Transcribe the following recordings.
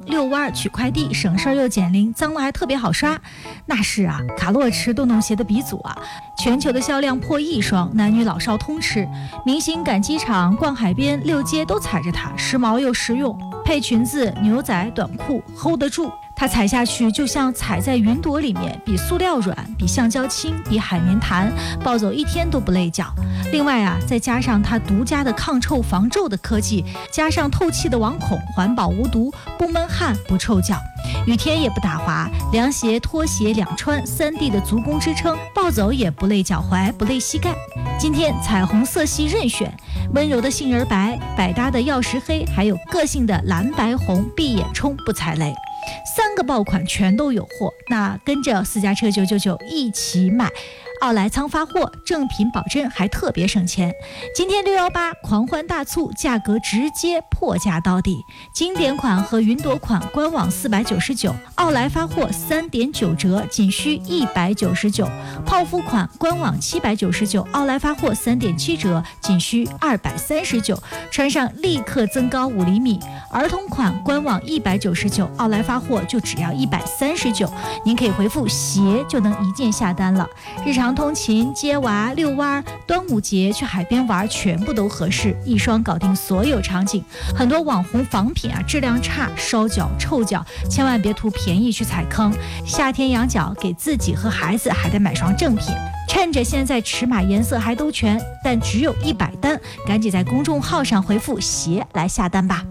遛弯取快递，省事儿又减龄，脏了还特别好刷。那是啊，卡洛驰洞洞鞋的鼻祖啊，全球的销量破1亿双，男女老少通吃。明星赶机场、逛海边、溜街都踩着它，时髦又实用，配裙子、牛仔、短裤 hold 得住。它踩下去就像踩在云朵里面，比塑料软，比橡胶轻，比海绵弹，暴走1天都不累脚。另外啊，再加上它独家的抗臭防皱的科技，加上透气的网孔，环保无毒，不闷汗不臭脚，雨天也不打滑，凉鞋拖鞋两穿，3D 的足弓支撑，暴走也不累脚踝，不累膝盖。今天彩虹色系任选，温柔的杏仁白，百搭的曜石黑，还有个性的蓝白红，闭眼冲不踩雷。3个爆款全都有货，那跟着私家车999一起买，奥莱仓发货，正品保真，还特别省钱。今天618狂欢大促，价格直接破价到底。经典款和云朵款官网499，奥莱发货3.9折，仅需199。泡芙款官网799，奥莱发货3.7折，仅需239。穿上立刻增高5厘米。儿童款官网199，奥莱发货就只要139。您可以回复鞋就能一键下单了。日常通勤、接娃、遛弯、端午节去海边玩，全部都合适，一双搞定所有场景。很多网红仿品啊，质量差，烧脚、臭脚，千万别图便宜去踩坑。夏天养脚，给自己和孩子还得买双正品。趁着现在尺码颜色还都全，但只有100单，赶紧在公众号上回复鞋来下单吧。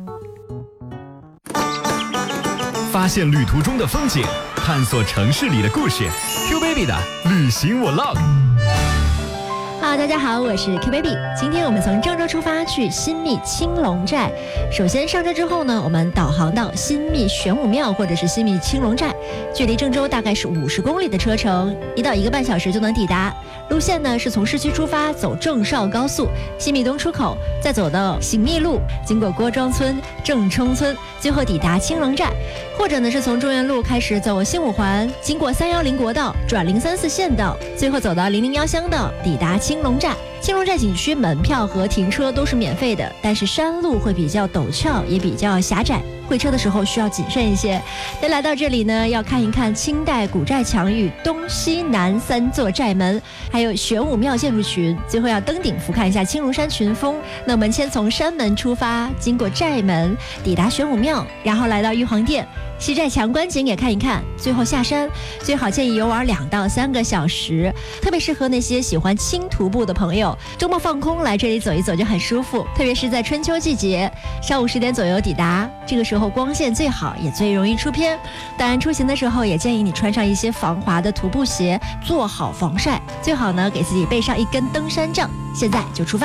发现旅途中的风景，探索城市里的故事。Q Baby 的旅行vlog。 大家好，我是 Q Baby。今天我们从郑州出发去新密青龙寨。首先上车之后呢，我们导航到新密玄武庙或者是新密青龙寨，距离郑州大概是50公里的车程，1到1个半小时就能抵达。路线呢是从市区出发，走郑绍高速、新密东出口，再走到醒密路，经过郭庄村、郑冲村，最后抵达青龙寨。或者呢是从中原路开始走新五环，经过310国道，转034县道，最后走到001乡道，抵达青龙寨。青龙寨景区门票和停车都是免费的，但是山路会比较陡峭，也比较狭窄，会车的时候需要谨慎一些。那来到这里呢，要看一看清代古寨墙与东西南3座寨门，还有玄武庙建筑群，最后要登顶俯瞰一下青龙山群峰。那我们先从山门出发，经过寨门，抵达玄武庙，然后来到玉皇殿，西寨墙观景也看一看，最后下山。最好建议游玩2到3个小时，特别适合那些喜欢轻徒步的朋友，周末放空来这里走一走就很舒服。特别是在春秋季节，上午10点左右抵达，这个时候光线最好，也最容易出片。当然出行的时候也建议你穿上一些防滑的徒步鞋，做好防晒，最好呢给自己备上一根登山杖。现在就出发。